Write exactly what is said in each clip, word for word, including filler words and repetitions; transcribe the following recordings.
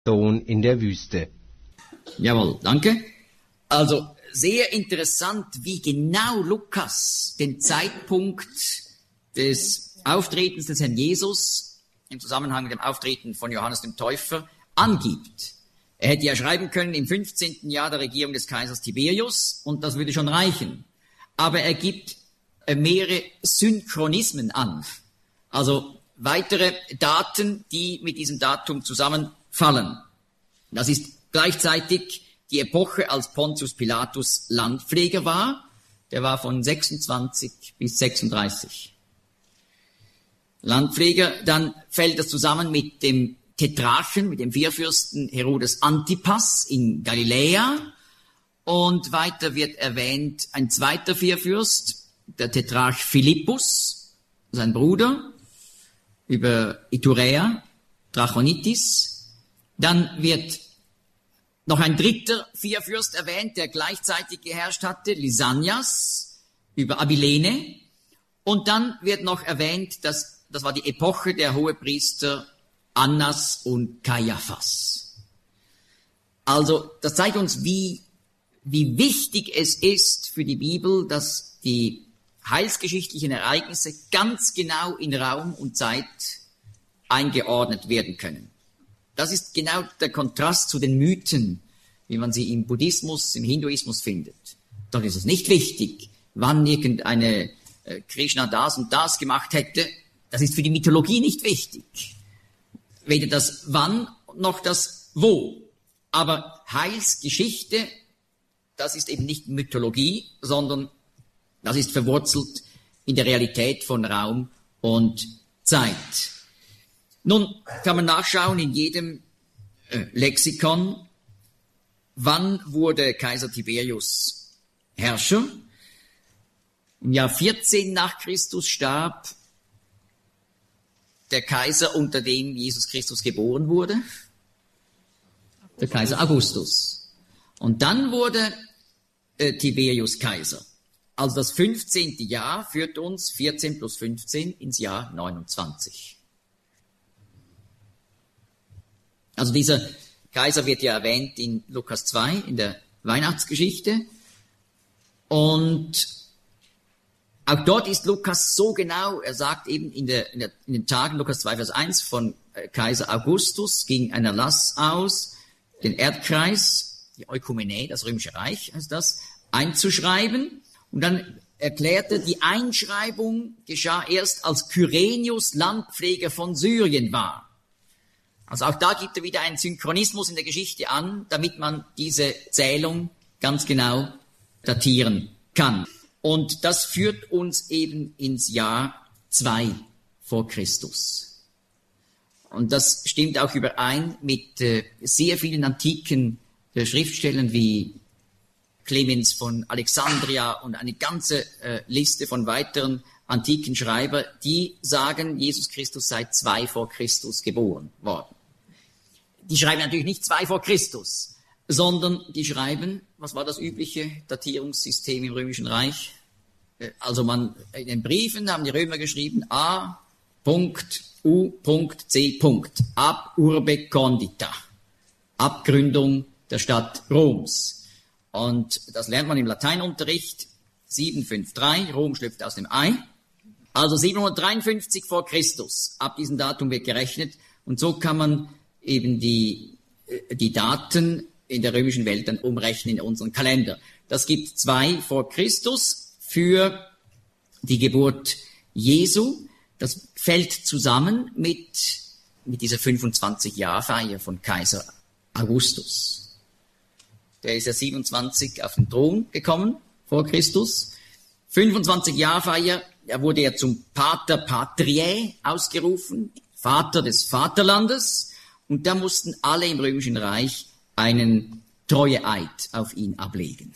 Sohn in der Wüste. Jawohl, danke. Also sehr interessant, wie genau Lukas den Zeitpunkt des Auftretens des Herrn Jesus im Zusammenhang mit dem Auftreten von Johannes dem Täufer angibt. Er hätte ja schreiben können im fünfzehnten Jahr der Regierung des Kaisers Tiberius und das würde schon reichen. Aber er gibt mehrere Synchronismen an, also weitere Daten, die mit diesem Datum zusammenfallen. Das ist gleichzeitig die Epoche, als Pontius Pilatus Landpfleger war. Der war von sechsundzwanzig bis sechsunddreißig. Landpfleger, dann fällt das zusammen mit dem Tetrarchen, mit dem Vierfürsten Herodes Antipas in Galiläa. Und weiter wird erwähnt ein zweiter Vierfürst, der Tetrarch Philippus, sein Bruder, über Iturea, Trachonitis. Dann wird noch ein dritter Vierfürst erwähnt, der gleichzeitig geherrscht hatte, Lysanias, über Abilene. Und dann wird noch erwähnt, dass das war die Epoche der Hohepriester Annas und Kaiaphas. Also das zeigt uns, wie, wie wichtig es ist für die Bibel, dass die heilsgeschichtlichen Ereignisse ganz genau in Raum und Zeit eingeordnet werden können. Das ist genau der Kontrast zu den Mythen, wie man sie im Buddhismus, im Hinduismus findet. Dort ist es nicht wichtig, wann irgendeine äh, Krishna das und das gemacht hätte. Das ist für die Mythologie nicht wichtig. Weder das Wann noch das Wo. Aber Heilsgeschichte, das ist eben nicht Mythologie, sondern das ist verwurzelt in der Realität von Raum und Zeit. Nun kann man nachschauen in jedem äh, Lexikon, wann wurde Kaiser Tiberius Herrscher. Im Jahr vierzehn nach Christus starb der Kaiser, unter dem Jesus Christus geboren wurde, der Kaiser Augustus. Und dann wurde äh, Tiberius Kaiser. Also das fünfzehnte Jahr führt uns, vierzehn plus fünfzehn, ins Jahr neunundzwanzig. Also dieser Kaiser wird ja erwähnt in Lukas zwei, in der Weihnachtsgeschichte. Und auch dort ist Lukas so genau, er sagt eben in, der, in, der, in den Tagen, Lukas zwei, Vers eins, von Kaiser Augustus ging ein Erlass aus, den Erdkreis, die Ökumene, das Römische Reich, heißt das, einzuschreiben. Und dann erklärte, die Einschreibung geschah erst, als Kyrenius Landpfleger von Syrien war. Also auch da gibt er wieder einen Synchronismus in der Geschichte an, damit man diese Zählung ganz genau datieren kann. Und das führt uns eben ins Jahr zwei vor Christus. Und das stimmt auch überein mit äh, sehr vielen antiken äh, Schriftstellern wie Clemens von Alexandria und eine ganze äh, Liste von weiteren antiken Schreiber, die sagen, Jesus Christus sei zwei vor Christus geboren worden. Die schreiben natürlich nicht zwei vor Christus, sondern die schreiben, was war das übliche Datierungssystem im Römischen Reich? Also man, in den Briefen haben die Römer geschrieben, A. U. C. Ab urbe condita. Abgründung der Stadt Roms. Und das lernt man im Lateinunterricht, sieben fünf drei, Rom schlüpft aus dem Ei. Also siebenhundertdreiundfünfzig vor Christus, ab diesem Datum wird gerechnet. Und so kann man eben die, die Daten in der römischen Welt dann umrechnen in unseren Kalender. Das gibt zwei vor Christus für die Geburt Jesu. Das fällt zusammen mit, mit dieser fünfundzwanzig-Jahr-Feier von Kaiser Augustus. Der ist ja siebenundzwanzig auf den Thron gekommen vor Christus. fünfundzwanzig-Jahr-Feier, er wurde ja zum Pater Patriae ausgerufen, Vater des Vaterlandes. Und da mussten alle im Römischen Reich einen Treueeid auf ihn ablegen.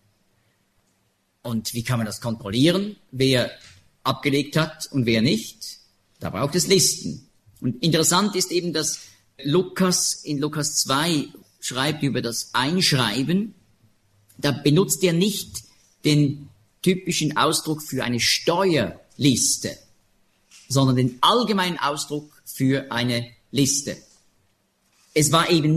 Und wie kann man das kontrollieren, wer abgelegt hat und wer nicht? Da braucht es Listen. Und interessant ist eben, dass Lukas in Lukas zwei schreibt über das Einschreiben. Da benutzt er nicht den typischen Ausdruck für eine Steuerliste, sondern den allgemeinen Ausdruck für eine Liste. es war eben